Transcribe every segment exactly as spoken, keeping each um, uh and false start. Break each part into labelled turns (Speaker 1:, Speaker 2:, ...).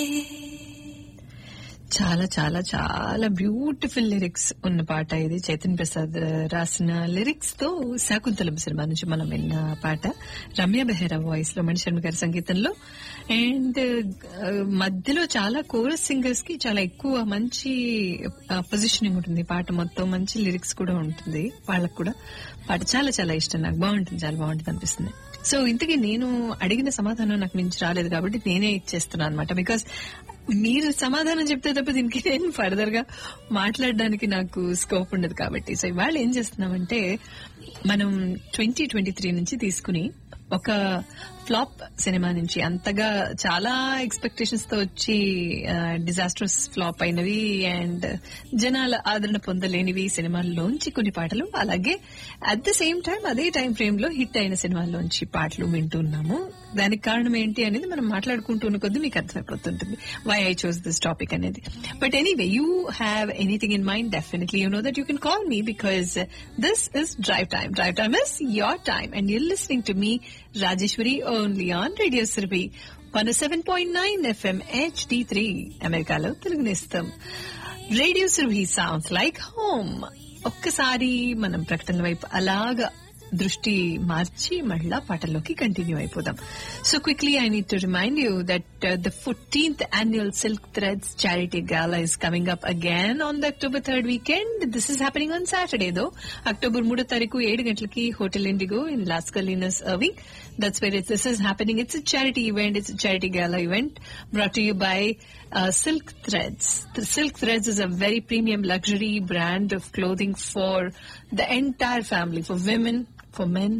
Speaker 1: చాలా చాలా చాలా బ్యూటిఫుల్ లిరిక్స్ ఉన్న పాట ఇది. చైతన్య ప్రసాద్ రాసిన లిరిక్స్ తో శాకుంతలం సినిమా నుంచి మనం విన్న పాట. రమ్య బెహ్రా వాయిస్ లో మణిశర్మ గారి సంగీతంలో. అండ్ మధ్యలో చాలా కోరస్ సింగర్స్ కి చాలా ఎక్కువ మంచి పొజిషనింగ్ ఉంటుంది. పాట మొత్తం మంచి లిరిక్స్ కూడా ఉంటుంది. వాళ్ళకు కూడా పాట చాలా చాలా ఇష్టం. నాకు బాగుంటుంది, చాలా బాగుంటుంది అనిపిస్తుంది. సో ఇంతకీ నేను అడిగిన సమాధానం నాకు నుంచి రాలేదు కాబట్టి నేనే ఇచ్చేస్తున్నాను అనమాట. బికాస్ మీరు సమాధానం చెప్తే తప్ప దీనికి నేను ఫర్దర్ గా మాట్లాడడానికి నాకు స్కోప్ ఉండదు కాబట్టి. సో ఇవాళ ఏం చేస్తున్నామంటే మనం ట్వంటీ ట్వంటీ త్రీ నుంచి తీసుకుని ఒక ఫ్లాప్ సినిమా నుంచి అంతగా చాలా ఎక్స్పెక్టేషన్స్ తో వచ్చి డిజాస్టర్స్ ఫ్లాప్ అయినవి అండ్ జనాల ఆదరణ పొందలేనివి సినిమాల్లోంచి కొన్ని పాటలు, అలాగే అట్ ద సేమ్ టైం అదే టైం ఫ్రేమ్ లో హిట్ అయిన సినిమాల్లోంచి పాటలు వింటున్నాము. దానికి కారణం ఏంటి అనేది మనం మాట్లాడుకుంటున్న కొద్దీ మీకు అర్థమైపోతుంటుంది why I chose this topic అనేది. But anyway, you have anything in mind, definitely you know that you can call me because this is drive time. Drive time is your time and your listening to me Rajeshwari only on radio Surabhi one seven point nine FM H D three, అమెరికాలో తెలుగు నేస్తం. Radio Surabhi sounds like home. ఒక్కసారి మనం ప్రకటనల వైపు అలాగా దృష్టి మార్చి మళ్ళా పాటల్లోకి continue అయిపోదాం. So quickly I need to remind you that the fourteenth annual silk threads charity gala is coming up again on the October third weekend. This is happening on Saturday though, October మూడో తారీఖు ఏడు గంటలకి hotel IndiGo in loss కలీనస్ Irving. That's where it's, this is happening. It's a charity event. It's a charity gala event brought to you by uh, Silk Threads. The Silk Threads is a very premium luxury brand of clothing for the entire family, for women, for men,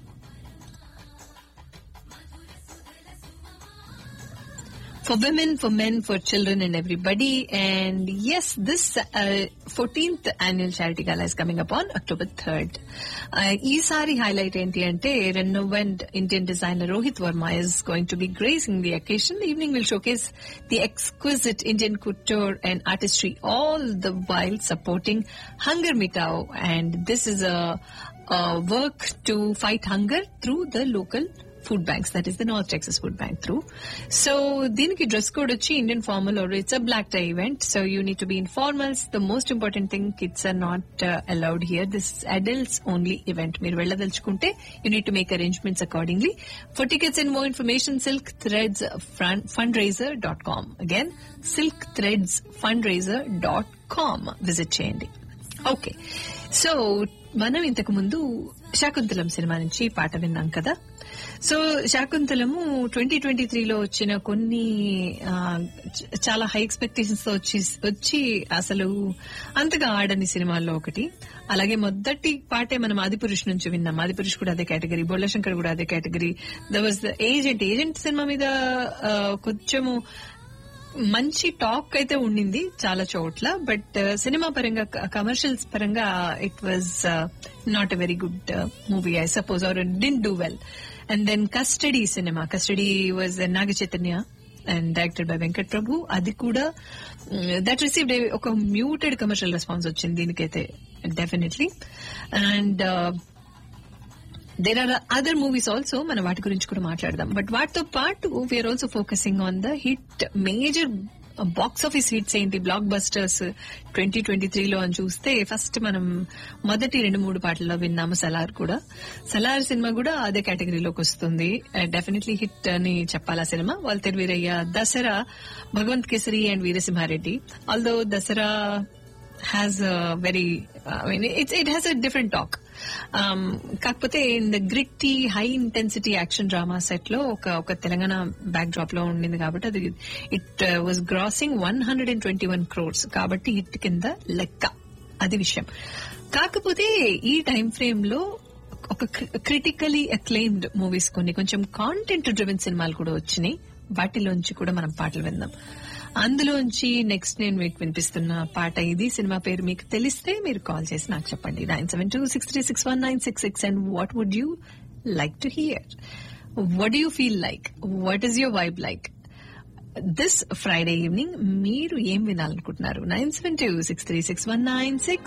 Speaker 1: for women, for men, for children and everybody. And yes, this uh, fourteenth annual charity gala is coming up on October third. Uh, Isari highlight enti ante renowned Indian designer Rohit Verma is going to be gracing the occasion. The evening will showcase the exquisite Indian couture and artistry, all the while supporting Hunger Mitao. And this is a, a work to fight hunger through the local food banks, that is the North Texas Food Bank through. So దీనికి dress code వచ్చి Indian formal or it's a black tie event, so you need to be in formals. The most important thing, kids are not uh, allowed here. This adults only event. మీరు వెళ్ళదలుచుకుంటే you need to make arrangements accordingly. For tickets and more information, silk threads fundraiser dot com. Again, silk threads fundraiser dot com visit చేయండి. Okay, so మనం ఇంతకు ముందు Shaakuntalam cinema నుంచి పాట విన్నాం కదా. So Shakuntalam twenty twenty త్రీలో వచ్చిన కొన్ని చాలా హై ఎక్స్పెక్టేషన్స్ తో వచ్చి వచ్చి అసలు అంతగా ఆడని సినిమాల్లో ఒకటి. అలాగే మొదటి పాటే మనం ఆదిపురుష్ నుంచి విన్నాం. ఆదిపురుష్ కూడా అదే కేటగిరీ, బోళశంకర్ కూడా అదే category. The was the agent. Agent cinema మీద కొంచెము మంచి టాక్ అయితే ఉండింది చాలా చోట్ల, బట్ సినిమా పరంగా, కమర్షియల్స్ పరంగా it was not a very good movie I suppose, are didn't do well. And then custody cinema, custody was Naga Chaitanya and directed by Venkat ప్రభు. అది కూడా దట్ రిసీవ్డ్ ఒక మ్యూటెడ్ కమర్షియల్ రెస్పాన్స్ వచ్చింది దీనికైతే definitely. And there are other movies also, మనం వాటి గురించి కూడా మాట్లాడదాం. బట్ వాటితో పాటు we are also focusing on the hit, major box office hits ఏంటి, బ్లాక్ బస్టర్స్ ట్వంటీ ట్వంటీ త్రీలో అని చూస్తే ఫస్ట్ మనం మొదటి రెండు మూడు పాటల్లో విన్నాము సలార్ కూడా. సలార్ సినిమా కూడా అదే కేటగిరీలోకి వస్తుంది. డెఫినెట్లీ హిట్ అని చెప్పాలి ఆ cinema. Waltair Veeraiah, Dasara, Bhagavanth kesari and Veera Simha Reddy. Although Dasara has a very, I mean, it's, it has a different talk. Um, కాకపోతే in the గ్రిట్టి high intensity action drama set లో ఒక ఒక తెలంగాణ బ్యాక్ డ్రాప్ లో ఉండింది కాబట్టి అది it was grossing one hundred and twenty one crores కాబట్టి hit కింద లెక్క, అది విషయం. కాకపోతే ఈ టైం ఫ్రేమ్ లో ఒక క్రిటికలీ అక్లెయిమ్డ్ మూవీస్, కొన్ని కొంచెం కాంటెంట్ డ్రివెన్ సినిమాలు కూడా వచ్చినాయి. వాటిలోంచి కూడా మనం పాటలు విందాం. అందులోంచి నెక్స్ట్ నేను మీకు వినిపిస్తున్న పాట ఇది. సినిమా పేరు మీకు తెలిస్తే మీరు కాల్ చేసి నాకు చెప్పండి. Nine seven two six three six one nine six six and what would you like to hear, what do you feel like, what is your vibe like this Friday evening. మీరు ఏం వినాలనుకుంటున్నారు? Nine seven two six three six one nine six